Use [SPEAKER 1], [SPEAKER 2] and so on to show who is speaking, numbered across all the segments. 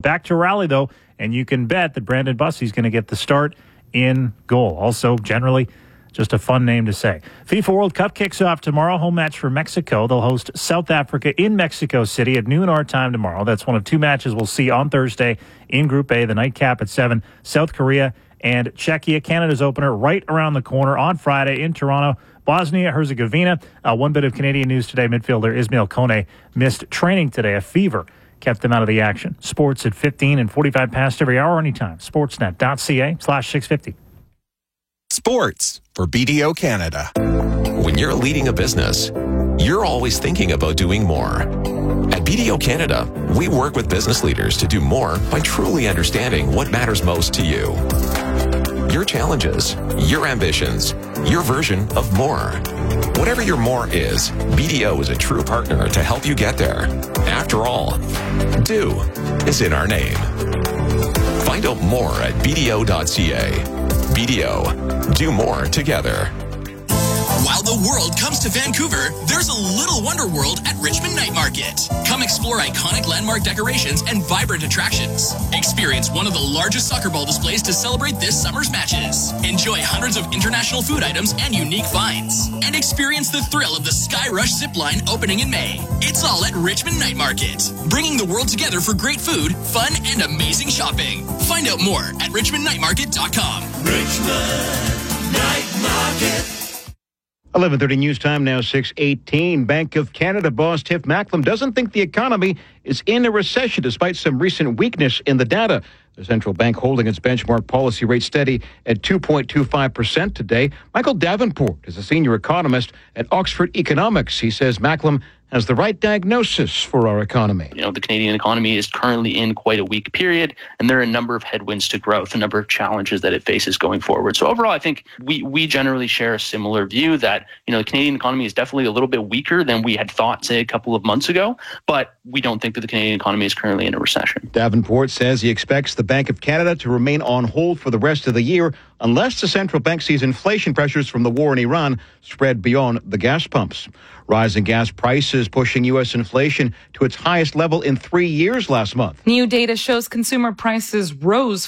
[SPEAKER 1] back to rally, though, and you can bet that Brandon Bussey's going to get the start in goal. Also, generally, just a fun name to say. FIFA World Cup kicks off tomorrow. Home match for Mexico. They'll host South Africa in Mexico City at noon our time tomorrow. That's one of two matches we'll see on Thursday in Group A, the nightcap at 7. South Korea and Czechia. Canada's opener right around the corner on Friday in Toronto. Bosnia-Herzegovina. One bit of Canadian news today. Midfielder Ismail Kone missed training today. A fever kept them out of the action. Sports at 15 and 45 past every hour anytime. Sportsnet.ca/650.
[SPEAKER 2] Sports for BDO Canada. When you're leading a business, you're always thinking about doing more. At BDO Canada, we work with business leaders to do more by truly understanding what matters most to you. Your challenges, your ambitions, your version of more. Whatever your more is, BDO is a true partner to help you get there. After all, do is in our name. Find out more at BDO.ca. BDO, do more together.
[SPEAKER 3] While the world comes to Vancouver, there's a little wonder world at Richmond Night Market. Come explore iconic landmark decorations and vibrant attractions. Experience one of the largest soccer ball displays to celebrate this summer's matches. Enjoy hundreds of international food items and unique finds. And experience the thrill of the Sky Rush zipline opening in May. It's all at Richmond Night Market, bringing the world together for great food, fun, and amazing shopping. Find out more at richmondnightmarket.com.
[SPEAKER 4] Richmond Night Market.
[SPEAKER 5] 11:30 news time now, 6:18. Bank of Canada boss Tiff Macklem doesn't think the economy is in a recession despite some recent weakness in the data. The central bank holding its benchmark policy rate steady at 2.25% today. Michael Davenport is a senior economist at Oxford Economics. He says Macklem has the right diagnosis for our economy.
[SPEAKER 6] You know, the Canadian economy is currently in quite a weak period, and there are a number of headwinds to growth, a number of challenges that it faces going forward. So overall, I think we generally share a similar view that, you know, the Canadian economy is definitely a little bit weaker than we had thought, say, a couple of months ago, but we don't think that the Canadian economy is currently in a recession.
[SPEAKER 5] Davenport says he expects the Bank of Canada to remain on hold for the rest of the year unless the central bank sees inflation pressures from the war in Iran spread beyond the gas pumps. Rising gas prices pushing U.S. inflation to its highest level in 3 years last month.
[SPEAKER 7] New data shows consumer prices rose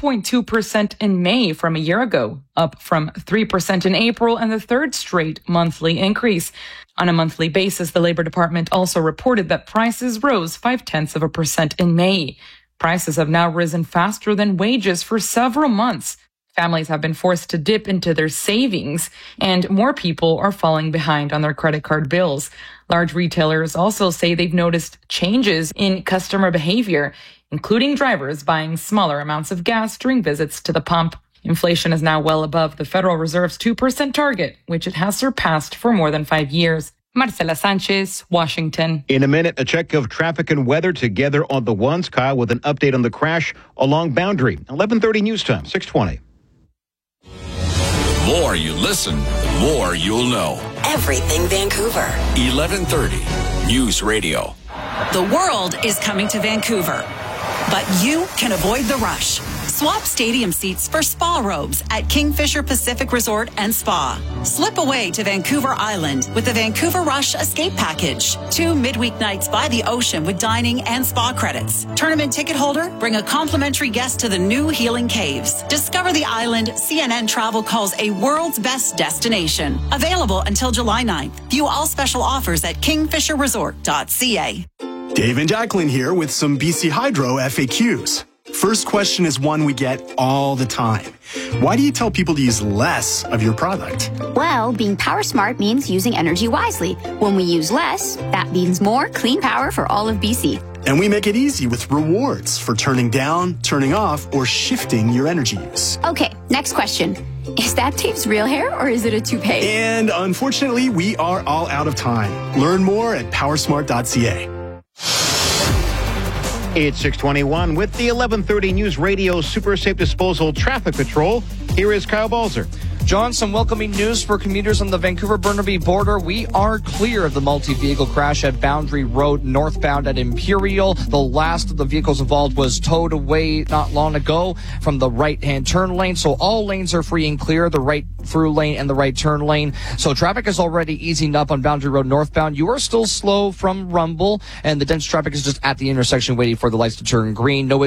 [SPEAKER 7] 4.2% in May from a year ago, up from 3% in April and the third straight monthly increase. On a monthly basis, the Labor Department also reported that prices rose 0.5% in May. Prices have now risen faster than wages for several months. Families have been forced to dip into their savings, and more people are falling behind on their credit card bills. Large retailers also say they've noticed changes in customer behavior, including drivers buying smaller amounts of gas during visits to the pump. Inflation is now well above the Federal Reserve's 2% target, which it has surpassed for more than 5 years. Marcela Sanchez, Washington.
[SPEAKER 5] In a minute, a check of traffic and weather together on the ones. Kyle with an update on the crash along Boundary. 11:30 news time, 6:20.
[SPEAKER 2] The more you listen, the more you'll know.
[SPEAKER 8] Everything Vancouver.
[SPEAKER 2] 11:30 News Radio.
[SPEAKER 8] The world is coming to Vancouver, but you can avoid the rush. Swap stadium seats for spa robes at Kingfisher Pacific Resort and Spa. Slip away to Vancouver Island with the Vancouver Rush Escape Package. 2 midweek nights by the ocean with dining and spa credits. Tournament ticket holder, bring a complimentary guest to the new Healing Caves. Discover the island CNN Travel calls a world's best destination. Available until July 9th. View all special offers at kingfisherresort.ca.
[SPEAKER 9] Dave and Jacqueline here with some BC Hydro FAQs. First question is one we get all the time. Why do you tell people to use less of your product?
[SPEAKER 10] Well, being power smart means using energy wisely. When we use less, that means more clean power for all of BC.
[SPEAKER 9] And we make it easy with rewards for turning down, turning off, or shifting your energy use.
[SPEAKER 10] Okay, next question. Is that Dave's real hair or is it a toupee?
[SPEAKER 9] And unfortunately, we are all out of time. Learn more at powersmart.ca.
[SPEAKER 5] It's 6:21 with the 11:30 News Radio Super Safe Disposal Traffic Patrol. Here is Kyle Balzer.
[SPEAKER 11] John, some welcoming news for commuters on the Vancouver-Burnaby border. We are clear of the multi-vehicle crash at Boundary Road, northbound at Imperial. The last of the vehicles involved was towed away not long ago from the right-hand turn lane. So all lanes are free and clear, the right through lane and the right turn lane. So traffic is already easing up on Boundary Road northbound. You are still slow from Rumble, and the dense traffic is just at the intersection waiting for the lights to turn green. No